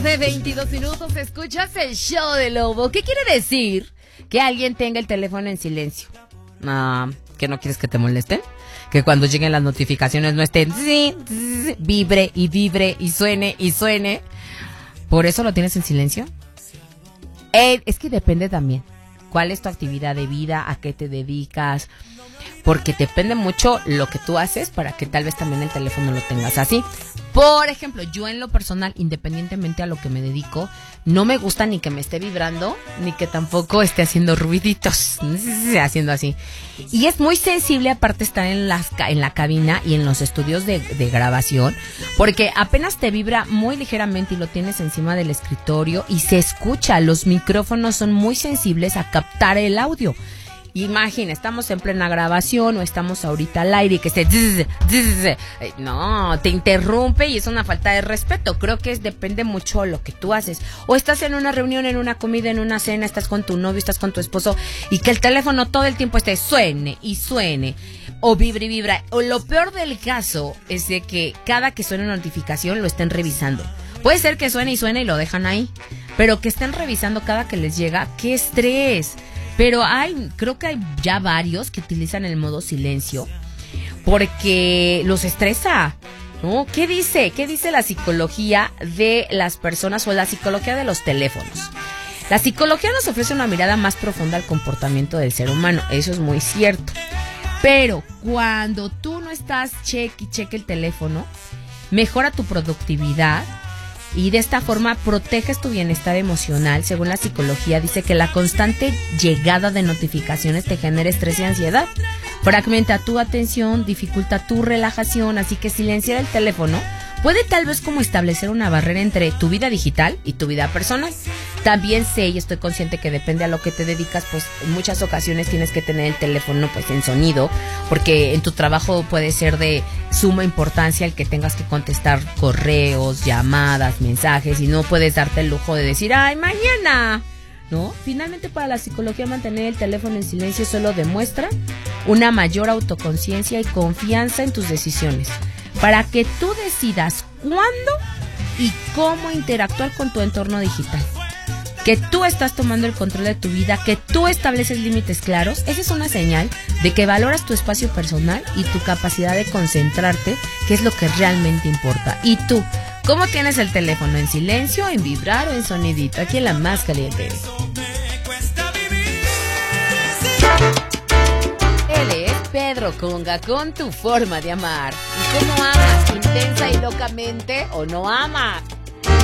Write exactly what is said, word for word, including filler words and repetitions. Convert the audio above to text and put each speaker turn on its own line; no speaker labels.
De veintidós minutos escuchas el show de Lobo. ¿Qué quiere decir que alguien tenga el teléfono en silencio? Ah, ¿que no quieres que te molesten? Que cuando lleguen las notificaciones no estén zi, zi, vibre y vibre y suene y suene. ¿Por eso lo tienes en silencio? Eh, es que depende también. ¿Cuál es tu actividad de vida? ¿A qué te dedicas? Porque depende mucho lo que tú haces para que tal vez también el teléfono lo tengas así. Por ejemplo, yo en lo personal, independientemente a lo que me dedico, no me gusta ni que me esté vibrando, ni que tampoco esté haciendo ruiditos, haciendo así. Y es muy sensible aparte estar en, las, en la cabina y en los estudios de, de grabación, porque apenas te vibra muy ligeramente y lo tienes encima del escritorio y se escucha. Los micrófonos son muy sensibles a captar el audio. Imagina, estamos en plena grabación o estamos ahorita al aire y que esté... No, te interrumpe y es una falta de respeto. Creo que es, depende mucho de lo que tú haces. O estás en una reunión, en una comida, en una cena, estás con tu novio, estás con tu esposo y que el teléfono todo el tiempo esté suene y suene o vibre y vibra. O lo peor del caso es de que cada que suene una notificación lo estén revisando. Puede ser que suene y suene y lo dejan ahí, pero que estén revisando cada que les llega. ¡Qué estrés! Pero hay, creo que hay ya varios que utilizan el modo silencio porque los estresa, ¿no? ¿Qué dice? ¿Qué dice la psicología de las personas o la psicología de los teléfonos? La psicología nos ofrece una mirada más profunda al comportamiento del ser humano, eso es muy cierto. Pero cuando tú no estás cheque y cheque el teléfono, mejora tu productividad. Y de esta forma proteges tu bienestar emocional. Según la psicología, dice que la constante llegada de notificaciones te genera estrés y ansiedad. Fragmenta tu atención, dificulta tu relajación, así que silenciar el teléfono puede tal vez como establecer una barrera entre tu vida digital y tu vida personal. También sé y estoy consciente que depende a lo que te dedicas, pues en muchas ocasiones tienes que tener el teléfono pues en sonido, porque en tu trabajo puede ser de suma importancia el que tengas que contestar correos, llamadas, mensajes y no puedes darte el lujo de decir, ¡ay, mañana! ¿No? Finalmente, para la psicología, mantener el teléfono en silencio solo demuestra una mayor autoconciencia y confianza en tus decisiones, para que tú decidas cuándo y cómo interactuar con tu entorno digital. Que tú estás tomando el control de tu vida, que tú estableces límites claros, esa es una señal de que valoras tu espacio personal y tu capacidad de concentrarte, que es lo que realmente importa. Y tú, ¿cómo tienes el teléfono? ¿En silencio, en vibrar o en sonidito? Aquí en la más caliente. Él es Pedro Conga con Tu Forma de Amar. ¿Y cómo amas? ¿Intensa y locamente o no amas?